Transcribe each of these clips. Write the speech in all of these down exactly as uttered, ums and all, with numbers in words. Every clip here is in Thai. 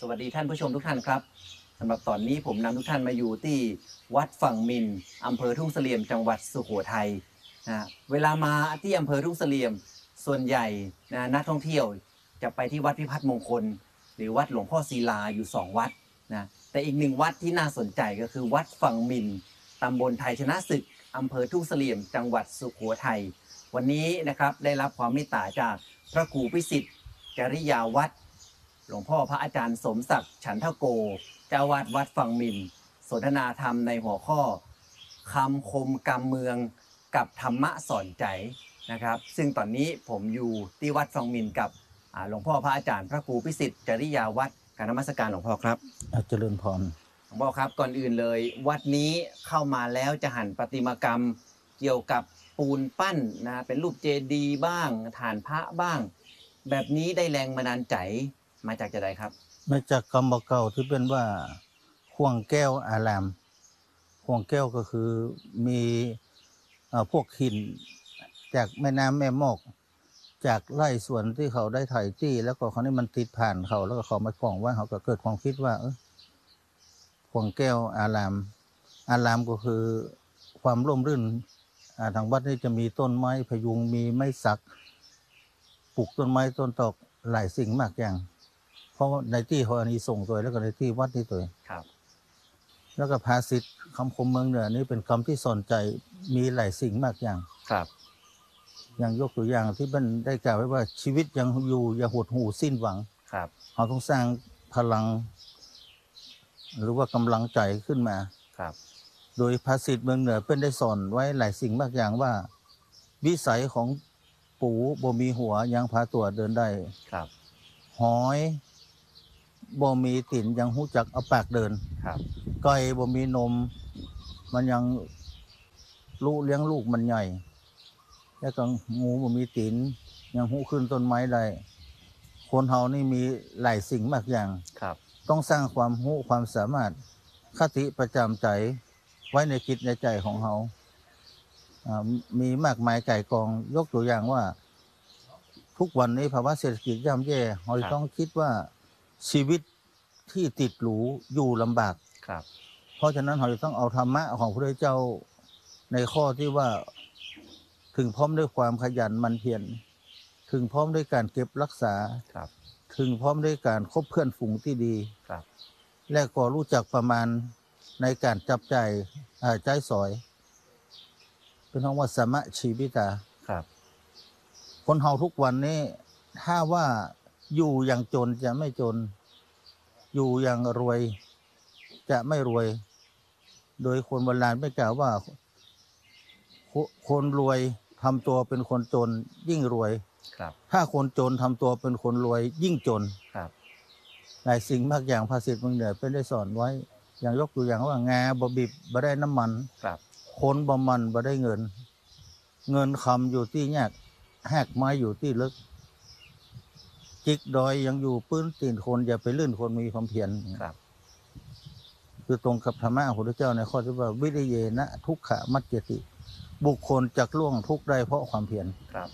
วัสดีท่านผู้ชมทุกท่านครับสำหรับตอนนี้ผมนำทุกท่านมาอยู่ที่วัดฝั่งมินอำเภอทุ่งเสลี่ยมจังหวัดสุโขทัยนะเวลามาที่อำเภอทุ่งเสลี่ยมส่วนใหญ่นะนักท่องเที่ยวจะไปที่วัดพิพัฒน์มงคลหรือวัดหลวงพ่อศิลาอยู่สองวัดนะแต่อีกหนึ่งวัดที่น่าสนใจก็คือวัดฝั่งมินตำบลไทยชนะศึกอำเภอทุ่งเสลี่ยมจังหวัดสุโขทัยวันนี้นะครับได้รับความเมตตาจากพระครูพิสิทธิ์จริยาวัฒน์หลวงพ่อพระอาจารย์สมศักดิ์ฉันทโกเจ้าวาดวัดฝั่งมินสนทนาธรรมในหัวข้อคำคมกำเมืองกับธรรมะสอนใจนะครับซึ่งตอนนี้ผมอยู่ที่วัดฝั่งมินกับหลวงพ่อพระอาจารย์พระครูพิสิทธิ์จริยาวัฒน์การนมัสการหลวงพ่อครับเจริญพรหลวงพ่อครับก่อนอื่นเลยวัดนี้เข้ามาแล้วจะหันประติมากรรมเกี่ยวกับปูนปั้นนะเป็นรูปเจดีย์บ้างฐานพระบ้างแบบนี้ได้แรงบันดาลใจมาจากจะใดครับมาจากคำบอกเก่าที่เป็นว่าห่วงแก้วอารามห่วงแก้วก็คือมีพวกหินจากแม่น้ำแม่มอกจากไร่สวนที่เขาได้ถ่ายจี้แล้วก็เขานี่มันติดผ่านเขาแล้วก็เขามาฟ้องว่าเขาก็เกิดความคิดว่าเออห่วงแก้วอารามอารามก็คือความร่มรื่นทางวัดนี้จะมีต้นไม้พยุงมีไม้สักปลูกต้นไม้ต้นตอกหลายสิ่งมากอย่างเพราะในที่เขาอันนี้ส่งตัวแล้วก็ในที่วัดนี้ตัวครับแล้วก็ภาษิตคำคมเมืองเหนือนี้เป็นคำที่สอนใจมีหลายสิ่งมากอย่างครับอย่างยกตัวอย่างที่มันได้กล่าวไว้ว่าชีวิตยังอยู่อย่าหดหู่สิ้นหวังครับเราต้องสร้างพลังหรือว่ากำลังใจขึ้นมาครับโดยภาษิตเมืองเหนือเป็นได้สอนไว้หลายสิ่งมากอย่างว่าวิสัยของปูบ่มีหัวยังพาตัวเดินได้ครับหอยบ่มีติ่นยังหู้จักเอาปากเดินครับไก่บ่มีนมมันยังลูกเลี้ยงลูกมันใหญ่แล้วก็งูบ่มีติ่นยังหู้ขึ้นต้นไม้ได้คนเฮานี่มีหลายสิ่งมากอย่างครับต้องสร้างความรู้ความสามารถคติประจำใจไว้ในจิตในใจของเฮามีมากมายไก่กองยกตัวอย่างว่าทุกวันนี้ภาวะเศรษฐกิจย่ำแย่เราต้องคิดว่าชีวิตที่ติดหรูอยู่ลำบากครับเพราะฉะนั้นเราจะต้องเอาธรรมะของพระพุทธเจ้าในข้อที่ว่าถึงพร้อมด้วยความขยันหมั่นเพียรถึงพร้อมด้วยการเก็บรักษาครับถึงพร้อมด้วยการคบเพื่อนฝูงที่ดีครับและก็รู้จักประมาณในการจับใจใจสอยเป็นคำว่าสมะชีวิตาครับคนเฮาทุกวันนี้ถ้าว่าอยู่อย่างจนจะไม่จนอยู่อย่างรวยจะไม่รวยโดยคนโบราณไม่กล่าวว่าคนรวยทำตัวเป็นคนจนยิ่งรวยครับถ้าคนจนทำตัวเป็นคนรวยยิ่งจนครับหลายสิ่งมากอย่างภาษิตเมืองเหนือเป็นได้สอนไว้อย่างยกตัวอย่างว่างาบ่บิบบ่ได้น้ำมันครับคนบ่มันบ่ได้เงินเงินคำอยู่ที่ยากแหกไม้อยู่ที่ลึกจิกดอยยังอยู่ปื้นตีนคนอย่าไปลื่นคนมีความเพียรครับคือตรงกับธรรมะของพระพุทธเจ้าในข้อที่ว่าวิริเยนะทุกขะมัจเจติบุคคลจักล่วงทุกข์ได้เพราะความเพียรครับ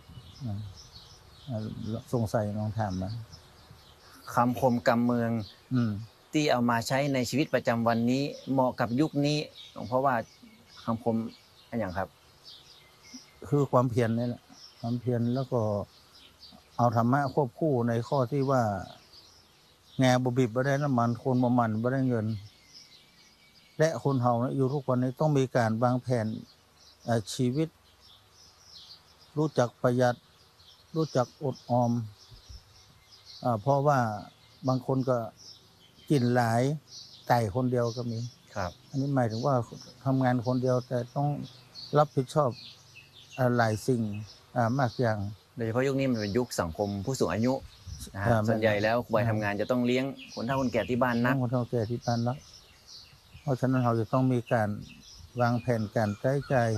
สงสัยน้องถามนะคำคมกำเมืองที่เอามาใช้ในชีวิตประจำวันนี้เหมาะกับยุคนี้เพราะว่าคำคมอะไรอย่างครับคือความเพียรนี่แหละความเพียรแล้วก็เอาธรรมะควบคู่ในข้อที่ว่าแง่บ่บิบบ่ได้น้ำมันคนบ่มันบ่ได้เงินและคนเฮาอยู่ทุกวันนี้ต้องมีการวางแผนชีวิตรู้จักประหยัดรู้จักอดออมเพราะว่าบางคนก็กินหลายไก่คนเดียวก็มีครับอันนี้หมายถึงว่าทำงานคนเดียวแต่ต้องรับผิดชอบหลายสิ่งมากอย่างโดยเฉพาะยุคนี้มันเป็นยุคสังคมผู้สูงอายุนะฮะส่วนใหญ่แล้ววัยทำงานจะต้องเลี้ยงคนเฒ่าคนแก่ที่บ้านนะคนเฒ่าแก่ที่บ้านนะเพราะฉะนั้นเราจะต้องมีการวางแผนการใช้จ่าย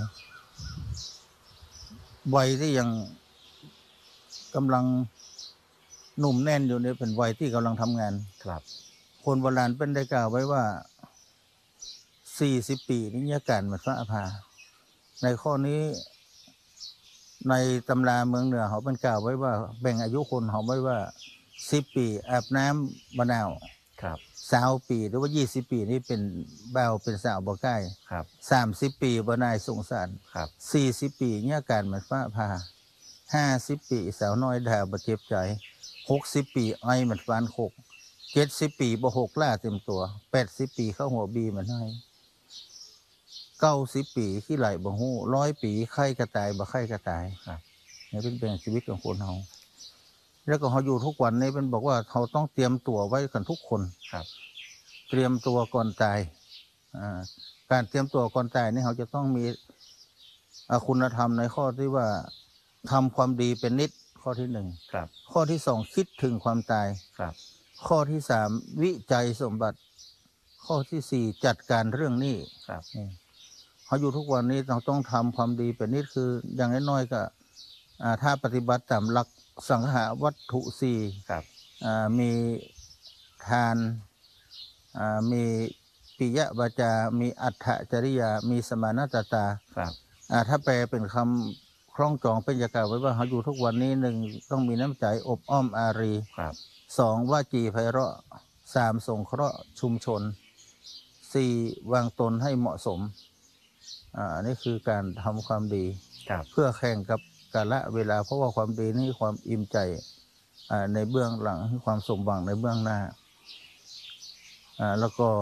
วัยที่ยังกำลังหนุ่มแน่นอยู่เนี่ยเป็นวัยที่กำลังทำงานครับคนโบราณเป็นได้กล่าวไว้ว่าสี่สิบปีนี้อาการมันฟ้าผ่าในข้อนี้ในตำราเมืองเหนือเขาเป็นกล่าวไว้ว่าแบ่งอายุคนเขาไว้ว่าสิบปีอาบน้ำมะนาวครับสาวปีหรือว่ายี่สิบปีนี่เป็นบ่าวเป็นสาวบ่ใกล้ครับสามสิบปีบ่นายสงสารครับสี่สิบปีเนี่ยการมันฟ้าผ่าห้าสิบปีสาวน้อยด่าบ่เจ็บใจหกสิบปีไอมันฟานโคกเจ็ดสิบปีบ่หกล่าเต็มตัวแปดสิบปีเข้าหัวบีมันให้เก้าสิบปีขี้ไหลบ่ฮู้ร้อยปีไข้กระตายบ่ไข้กระตายครับนี่เป็นเป็นชีวิตของคนเฮาแล้วก็เฮาอยู่ทุกวันนี้เป็นบอกว่าเขาต้องเตรียมตัวไว้กันทุกคนครับเตรียมตัวก่อนตายอ่าการเตรียมตัวก่อนตายนี่เขาจะต้องมีอ่าคุณธรรมในข้อที่ว่าทำความดีเป็นนิดข้อที่หนึ่งครับข้อที่สองคิดถึงความตายครับข้อที่สามวิจัยสมบัติ ข้อที่สี่จัดการเรื่องหนี้ครับนี่เขาอยู่ทุกวันนี้เราต้องทำความดีเป็นนิดคืออย่างน้อยๆก็อ่าถ้าปฏิบัติตามหลักสังหาวัตถุสี่ครับอ่ามีทานอ่ามีปิยวาจา มีอัฏฐจริยา มีสมานัตตาครับอ่าถ้าแปลเป็นคำคล้องจองเป็นยากาศไว้ว่าเขาอยู่ทุกวันนี้หนึ่งต้องมีน้ำใจอบอ้อมอารีครับสองว่าจีไพเราะสามสงเคราะห์ชุมชนสี่วางตนให้เหมาะสมอ่านี่คือการทำความดีครับเพื่อแข่งกับกาลเวลาเพราะว่าความดีนี่ความอิ่มใจอ่าในเบื้องหลังความสมหวังในเบื้องหน้าอ่าแล้วก็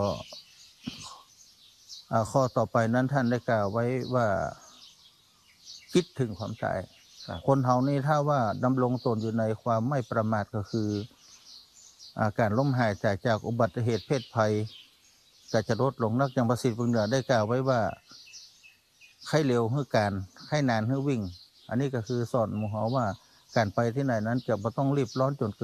อ่าข้อต่อไปนั้นท่านได้กล่าวไว้ว่าคิดถึงความตายครับคนเฮานี่ถ้าว่าดำรงตนอยู่ในความไม่ประมาทก็คืออาการล้มหายจากจากอุบัติเหตุเพศภัยก็จะลดลงนักอย่างประสิทธิ์เบื้องเหนือได้กล่าวไว้ว่าไข้เร็วฮื้อการไข้นานฮื้อวิ่ง อันนี้ก็คือสอนหมู่เฮาว่าการไปที่ไหนนั้นจะไม่ต้องรีบร้อนจนเกิน